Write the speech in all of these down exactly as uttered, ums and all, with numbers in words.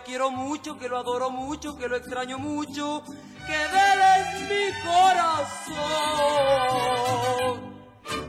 quiero mucho, que lo adoro mucho, que lo extraño mucho, que de él es mi corazón.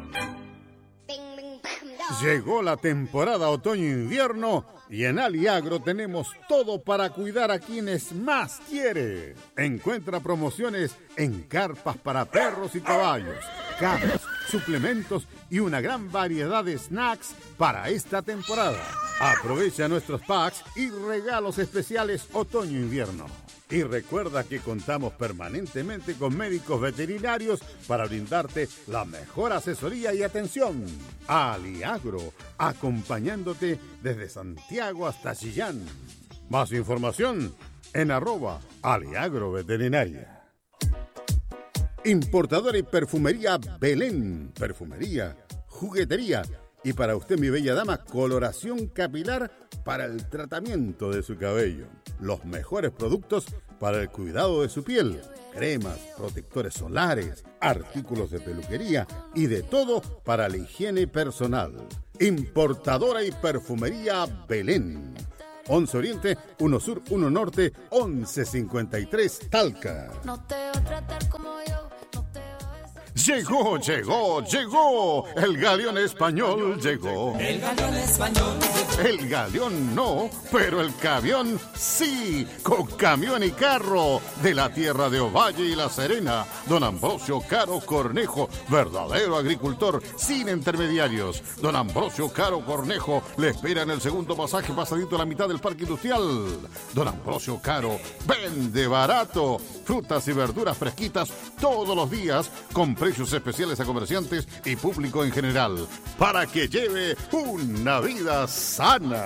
Llegó la temporada otoño-invierno y en Aliagro tenemos todo para cuidar a quienes más quiere. Encuentra promociones en carpas para perros y caballos, camas, suplementos y una gran variedad de snacks para esta temporada. Aprovecha nuestros packs y regalos especiales otoño-invierno. Y recuerda que contamos permanentemente con médicos veterinarios para brindarte la mejor asesoría y atención. Aliagro, acompañándote desde Santiago hasta Chillán. Más información en arroba Aliagro Veterinaria. Importadora y perfumería Belén. Perfumería, juguetería y para usted, mi bella dama, coloración capilar para el tratamiento de su cabello. Los mejores productos para el cuidado de su piel. Cremas, protectores solares, artículos de peluquería y de todo para la higiene personal. Importadora y perfumería Belén. once Oriente, uno Sur, uno Norte, once cincuenta y tres Talca. No te voy a tratar como yo. Llegó, llegó, llegó. El galeón español llegó. El galeón español llegó. El galeón no, pero el camión sí. Con camión y carro de la tierra de Ovalle y La Serena. Don Ambrosio Caro Cornejo, verdadero agricultor sin intermediarios. Don Ambrosio Caro Cornejo le espera en el segundo pasaje pasadito a la mitad del parque industrial. Don Ambrosio Caro vende barato. Frutas y verduras fresquitas todos los días con precios especiales a comerciantes y público en general, para que lleve una vida sana.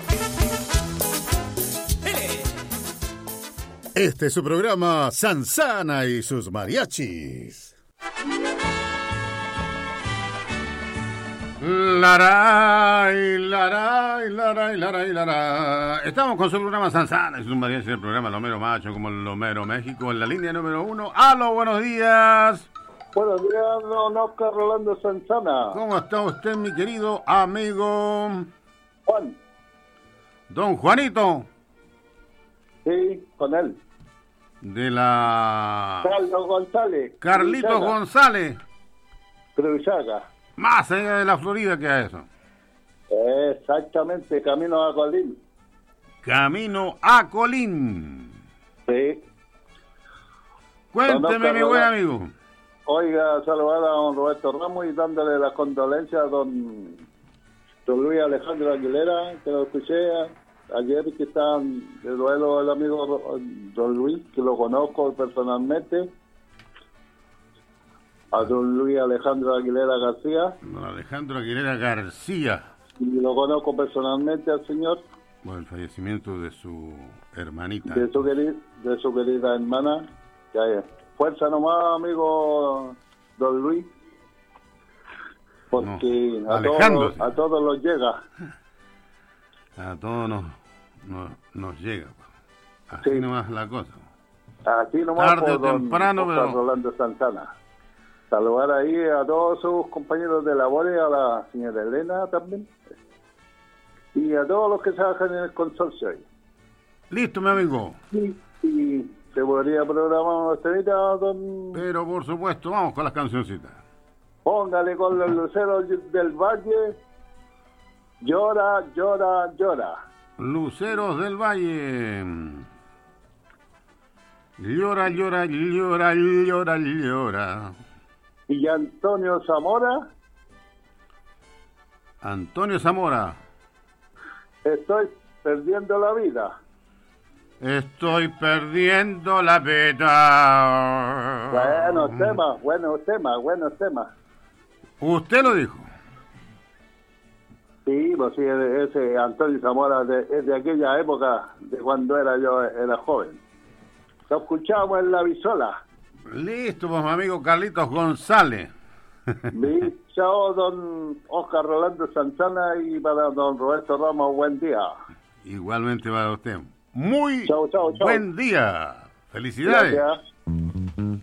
Este es su programa Sansana y sus mariachis. Laray, laray, laray, laray, laray. Estamos con su programa Sansana y sus mariachis, el programa Lomero Macho como el Lomero México, en la línea número uno. ¡Aló, buenos días! Buenos días, don Oscar Rolando Sanzana. ¿Cómo está usted, mi querido amigo? Juan. Don Juanito. Sí, con él. De la... Carlos González. Carlitos Cruzaga. González. Cruzaga. Más allá de la Florida que a eso. Exactamente, camino a Colín. Camino a Colín. Sí. Cuénteme, mi buen amigo. Oiga, saludar a don Roberto Ramos y dándole las condolencias a don, don Luis Alejandro Aguilera, que lo escuché ayer, que está de duelo el amigo don Luis, que lo conozco personalmente. A don Luis Alejandro Aguilera García. Don Alejandro Aguilera García. Y lo conozco personalmente al señor. Por el fallecimiento de su hermanita. De su, querida, de su querida hermana. Que hay. Fuerza nomás, amigo don Luis, porque no, a, todos, a todos los llega. A todos nos, nos, nos llega. Así sí. Nomás la cosa. Así nomás. Tarde o temprano, don pero... Rolando Santana. Saludar ahí a todos sus compañeros de labores, a la señora Elena también, y a todos los que trabajan en el consorcio ahí. Listo, mi amigo. Sí, y... ¿Se podría programar una escenita, don...? Pero por supuesto, vamos con las cancioncitas. Póngale con los luceros del valle. Llora, llora, llora. Luceros del Valle. Llora, llora, llora, llora, llora. ¿Y Antonio Zamora? Antonio Zamora. Estoy perdiendo la vida. Estoy perdiendo la vida. Buenos temas, buenos temas, buenos temas. ¿Usted lo dijo? Sí, pues sí, ese Antonio Zamora de, es de aquella época, de cuando era yo era joven. Lo escuchábamos en la Bisola. Listo, pues mi amigo Carlitos González. Sí, chao, don Oscar Rolando Santana, y para don Roberto Ramos, buen día. Igualmente para usted. Muy chau, chau, chau. buen día. Felicidades. Gracias.